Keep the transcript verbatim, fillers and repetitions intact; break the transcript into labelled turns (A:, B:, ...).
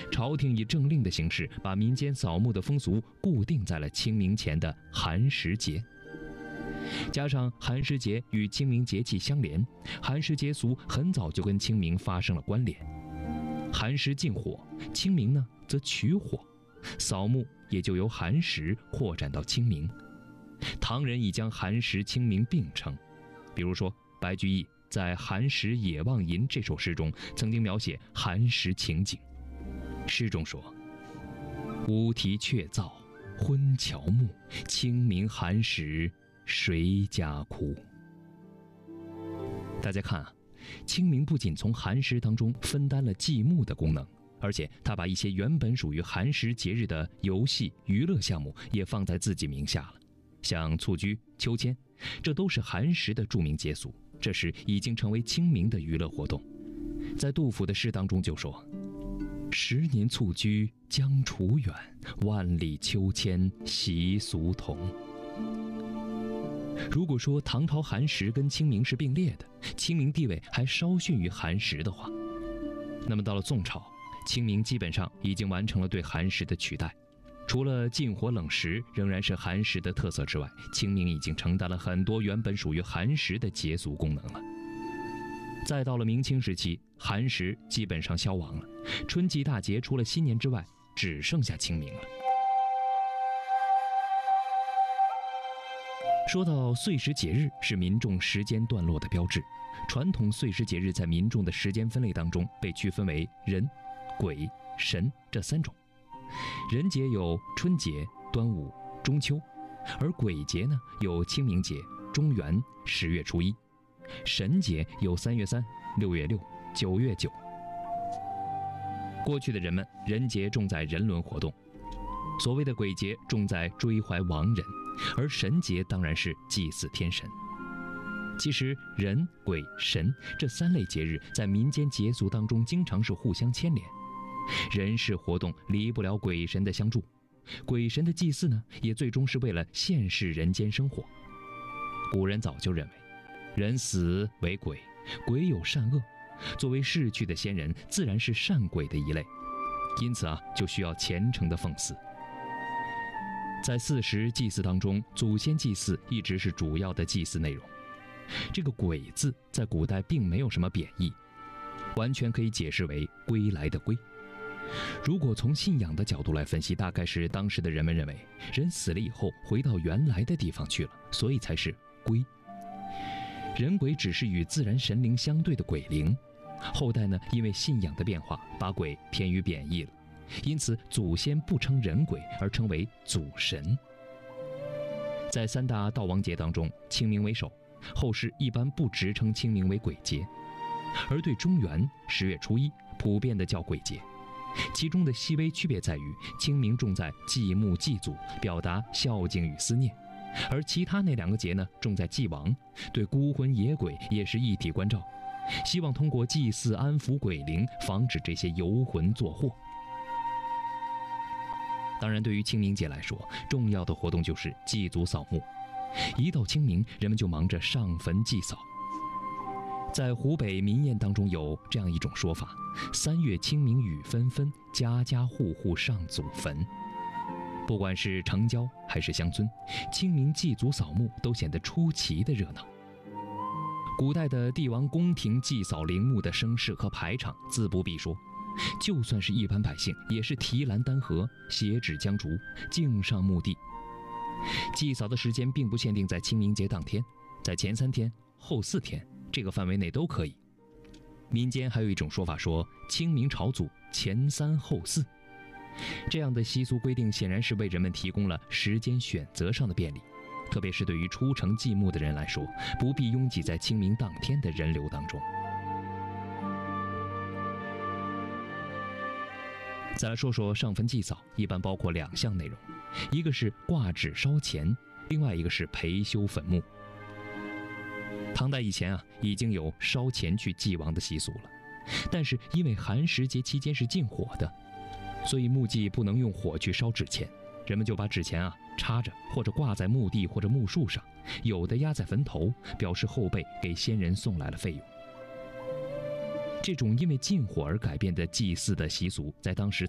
A: 朝廷以政令的形式把民间扫墓的风俗固定在了清明前的寒食节。加上寒食节与清明节气相连，寒食节俗很早就跟清明发生了关联。寒食禁火，清明呢则取火，扫墓也就由寒食扩展到清明。唐人已将寒食清明并称，比如说白居易在《寒食野望吟》这首诗中曾经描写寒食情景。诗中说：乌啼鹊噪昏乔木，清明寒食谁家哭。大家看啊，清明不仅从寒食当中分担了祭墓的功能，而且他把一些原本属于寒食节日的游戏娱乐项目也放在自己名下了，像蹴鞠、秋千，这都是寒食的著名节俗，这时已经成为清明的娱乐活动。在杜甫的诗当中就说：十年蹴鞠将楚远，万里秋千习俗同。如果说唐朝寒食跟清明是并列的，清明地位还稍逊于寒食的话，那么到了宋朝，清明基本上已经完成了对寒食的取代。除了禁火冷食仍然是寒食的特色之外，清明已经承担了很多原本属于寒食的节俗功能了。再到了明清时期，寒食基本上消亡了，春季大节除了新年之外，只剩下清明了。说到岁时节日，是民众时间段落的标志。传统岁时节日在民众的时间分类当中被区分为人、鬼、神这三种。人节有春节、端午、中秋，而鬼节呢有清明节、中元、十月初一。神节有三月三、六月六、九月九。过去的人们，人节重在人伦活动，所谓的鬼节重在追怀亡人，而神节当然是祭祀天神。其实人、鬼、神这三类节日在民间节俗当中经常是互相牵连，人事活动离不了鬼神的相助，鬼神的祭祀呢也最终是为了现世人间生活。古人早就认为人死为鬼，鬼有善恶，作为逝去的先人自然是善鬼的一类，因此啊就需要虔诚的奉祀。在祀时祭祀当中，祖先祭祀一直是主要的祭祀内容。这个鬼字在古代并没有什么贬义，完全可以解释为归来的归。如果从信仰的角度来分析，大概是当时的人们认为人死了以后回到原来的地方去了，所以才是归。人鬼只是与自然神灵相对的鬼灵，后代呢因为信仰的变化把鬼偏于贬义了，因此祖先不称人鬼而称为祖神。在三大悼亡节当中，清明为首，后世一般不直称清明为鬼节，而对中元、十月初一普遍的叫鬼节。其中的细微区别在于，清明重在祭墓祭祖，表达孝敬与思念，而其他那两个节呢重在祭亡，对孤魂野鬼也是一体关照，希望通过祭祀安抚鬼灵，防止这些游魂作祸。当然，对于清明节来说，重要的活动就是祭祖扫墓。一到清明，人们就忙着上坟祭扫。在湖北民谚当中有这样一种说法：三月清明雨纷纷，家家户户上祖坟。不管是城郊还是乡村，清明祭祖扫墓都显得出奇的热闹。古代的帝王宫廷祭扫陵墓的声势和排场自不必说，就算是一般百姓也是提篮担盒，携纸将烛，径上墓地。祭扫的时间并不限定在清明节当天，在前三天、后四天这个范围内都可以。民间还有一种说法说，清明朝祖，前三后四。这样的习俗规定显然是为人们提供了时间选择上的便利，特别是对于出城祭墓的人来说，不必拥挤在清明当天的人流当中。再来说说上坟祭扫，一般包括两项内容，一个是挂纸烧钱，另外一个是培修坟墓。唐代以前啊，已经有烧钱去祭亡的习俗了，但是因为寒食节期间是禁火的，所以墓祭不能用火去烧纸钱，人们就把纸钱啊插着，或者挂在墓地或者木树上，有的压在坟头，表示后辈给先人送来了费用。这种因为禁火而改变的祭祀的习俗，在当时